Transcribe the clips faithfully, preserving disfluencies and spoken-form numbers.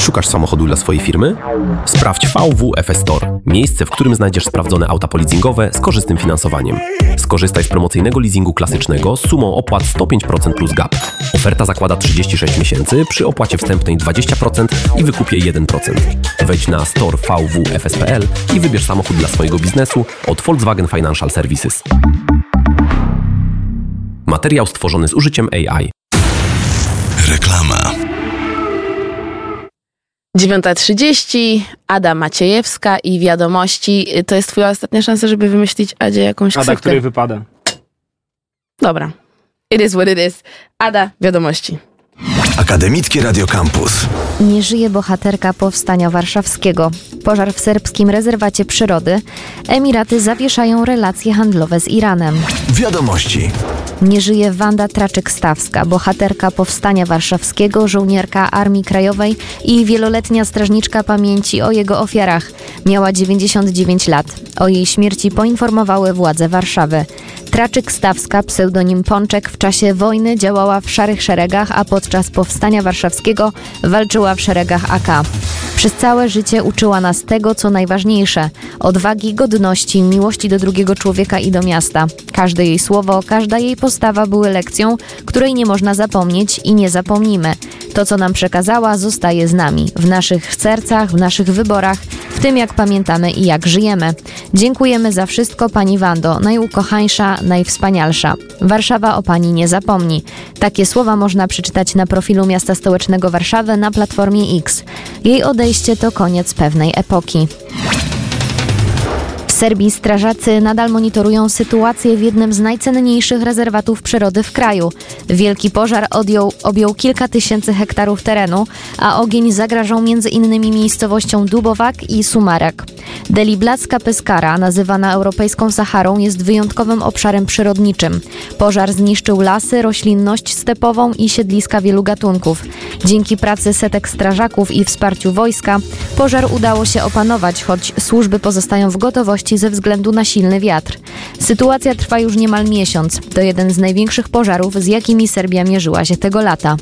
Szukasz samochodu dla swojej firmy? Sprawdź V W F S Store, miejsce, w którym znajdziesz sprawdzone auta poleasingowe z korzystnym finansowaniem. Skorzystaj z promocyjnego leasingu klasycznego z sumą opłat sto pięć procent plus gap. Oferta zakłada trzydzieści sześć miesięcy przy opłacie wstępnej dwadzieścia procent i wykupie jeden procent. Wejdź na store v w f s kropka p l i wybierz samochód dla swojego biznesu od Volkswagen Financial Services. Materiał stworzony z użyciem A I. Reklama. dziewiąta trzydzieści, Ada Maciejewska i Wiadomości. To jest twoja ostatnia szansa, żeby wymyślić Adzie jakąś ksywkę. Ada, której wypada. Dobra. It is what it is. Ada, Wiadomości. Akademickie Radio Campus. Nie żyje bohaterka Powstania Warszawskiego. Pożar w serbskim rezerwacie przyrody. Emiraty zawieszają relacje handlowe z Iranem. Wiadomości. Nie żyje Wanda Traczyk-Stawska, bohaterka Powstania Warszawskiego, żołnierka Armii Krajowej i wieloletnia strażniczka pamięci o jego ofiarach. Miała dziewięćdziesiąt dziewięć lat. O jej śmierci poinformowały władze Warszawy. Traczyk-Stawska, pseudonim Pączek, w czasie wojny działała w Szarych Szeregach, a podczas Powstania Warszawskiego walczyła w szeregach A K. Przez całe życie uczyła nas tego, co najważniejsze: odwagi, godności, miłości do drugiego człowieka i do miasta. Każde jej słowo, każda jej postawa były lekcją, której nie można zapomnieć i nie zapomnimy. To, co nam przekazała, zostaje z nami, w naszych sercach, w naszych wyborach, w tym, jak pamiętamy i jak żyjemy. Dziękujemy za wszystko, pani Wando, najukochańsza, najwspanialsza. Warszawa o pani nie zapomni. Takie słowa można przeczytać na profilu Miasta Stołecznego Warszawy na platformie X. Jej odejście to koniec pewnej epoki. W Serbii strażacy nadal monitorują sytuację w jednym z najcenniejszych rezerwatów przyrody w kraju. Wielki pożar odjął, objął kilka tysięcy hektarów terenu, a ogień zagrażał między innymi miejscowością Dubowak i Sumarek. Deliblatska Peskara, nazywana europejską Saharą, jest wyjątkowym obszarem przyrodniczym. Pożar zniszczył lasy, roślinność stepową i siedliska wielu gatunków. Dzięki pracy setek strażaków i wsparciu wojska pożar udało się opanować, choć służby pozostają w gotowości ze względu na silny wiatr. Sytuacja trwa już niemal miesiąc. To jeden z największych pożarów, z jakimi Serbia mierzyła się tego lata.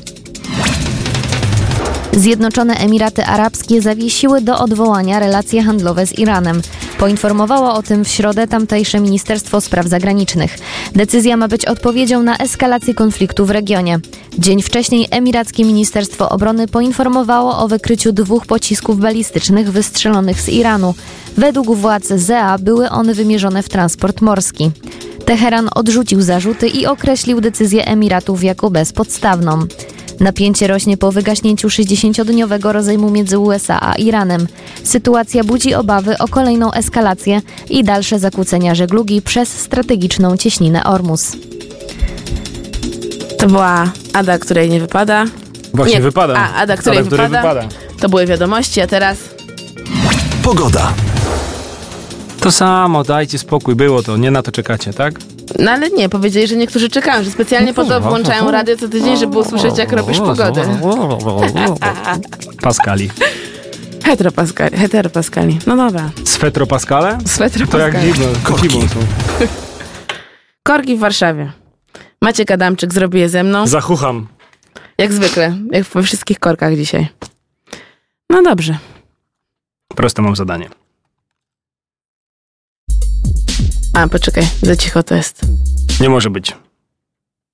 Zjednoczone Emiraty Arabskie zawiesiły do odwołania relacje handlowe z Iranem. Poinformowało o tym w środę tamtejsze Ministerstwo Spraw Zagranicznych. Decyzja ma być odpowiedzią na eskalację konfliktu w regionie. Dzień wcześniej emirackie Ministerstwo Obrony poinformowało o wykryciu dwóch pocisków balistycznych wystrzelonych z Iranu. Według władz Z E A były one wymierzone w transport morski. Teheran odrzucił zarzuty i określił decyzję Emiratów jako bezpodstawną. Napięcie rośnie po wygaśnięciu sześćdziesięciodniowego rozejmu między U S A a Iranem. Sytuacja budzi obawy o kolejną eskalację i dalsze zakłócenia żeglugi przez strategiczną cieśninę Ormus. To była Ada, której nie wypada. Właśnie nie, wypada. A, Ada, której, Ada, której wypada. wypada. To były Wiadomości, a teraz... Pogoda. To samo, dajcie spokój, było to, nie na to czekacie, tak? No ale nie, powiedzieli, że niektórzy czekają, że specjalnie po to włączają radio co tydzień, żeby usłyszeć, jak robisz pogodę. Paskali. Heteropaskali, heteropaskali. No dobra. Swetropaskale? Swetropaskali. To jak zimą, Korki. zimą są. Korki w Warszawie. Maciek Adamczyk zrobi je ze mną. Zachucham. Jak zwykle, jak we wszystkich korkach dzisiaj. No dobrze. Proste mam zadanie. A, poczekaj, za cicho to jest. Nie może być.